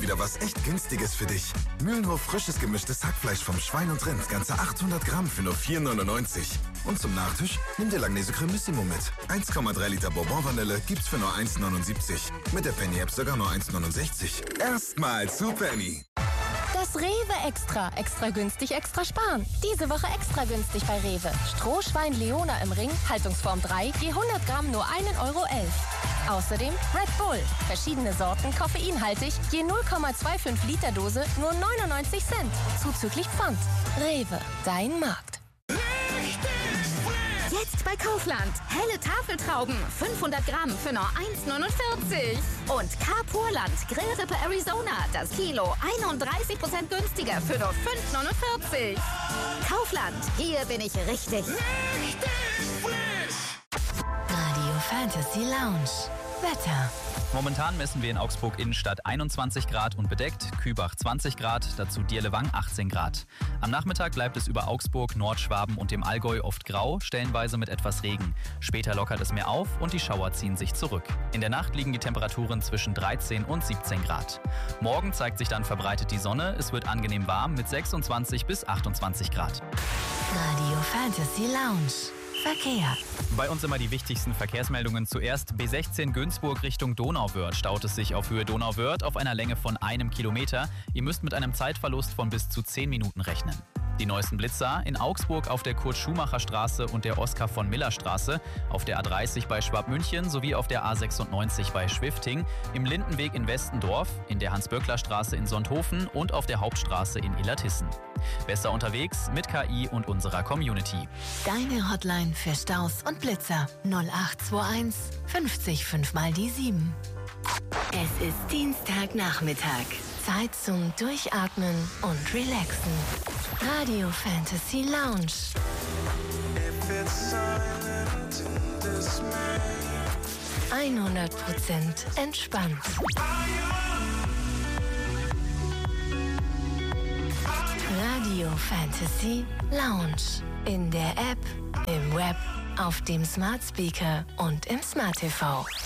wieder was echt Günstiges für dich. Mühlenhof frisches gemischtes Hackfleisch vom Schwein und Rind, ganze 800 Gramm für nur 4,99. Und zum Nachtisch nimm dir Langnese Cremissimo mit. 1,3 Liter Bourbon-Vanille gibt's für nur 1,79. Mit der Penny-App sogar nur 1,69. Erstmal zu Penny. Das Rewe Extra. Extra günstig, extra sparen. Diese Woche extra günstig bei Rewe. Strohschwein Leona im Ring, Haltungsform 3, je 100 Gramm nur 1,11 Euro. Außerdem Red Bull. Verschiedene Sorten, koffeinhaltig, je 0,25 Liter Dose, nur 99 Cent. Zuzüglich Pfand. Rewe, dein Markt. Jetzt bei Kaufland. Helle Tafeltrauben, 500 Gramm für nur 1,49. Und Carpurland Grillrippe Arizona, das Kilo 31% günstiger für nur 5,49. Kaufland, hier bin ich richtig. Radio Fantasy Lounge. Wetter. Momentan messen wir in Augsburg Innenstadt 21 Grad und bedeckt, Kübach 20 Grad, dazu Dierlewang 18 Grad. Am Nachmittag bleibt es über Augsburg, Nordschwaben und dem Allgäu oft grau, stellenweise mit etwas Regen. Später lockert es mehr auf und die Schauer ziehen sich zurück. In der Nacht liegen die Temperaturen zwischen 13 und 17 Grad. Morgen zeigt sich dann verbreitet die Sonne, es wird angenehm warm mit 26 bis 28 Grad. Radio Fantasy Lounge. Verkehr. Bei uns immer die wichtigsten Verkehrsmeldungen zuerst. B16 Günzburg Richtung Donauwörth staut es sich auf Höhe Donauwörth auf einer Länge von 1 Kilometer. Ihr müsst mit einem Zeitverlust von bis zu 10 Minuten rechnen. Die neuesten Blitzer in Augsburg auf der Kurt-Schumacher-Straße und der Oskar-von-Miller-Straße, auf der A30 bei Schwabmünchen sowie auf der A96 bei Schwifting, im Lindenweg in Westendorf, in der Hans-Böckler-Straße in Sonthofen und auf der Hauptstraße in Illertissen. Besser unterwegs mit KI und unserer Community. Deine Hotline für Staus und Blitzer 0821 50 5 mal die 7. Es ist Dienstagnachmittag. Zeit zum Durchatmen und Relaxen. Radio Fantasy Lounge. 100% entspannt. Radio Fantasy Lounge. In der App, im Web, auf dem Smart Speaker und im Smart TV.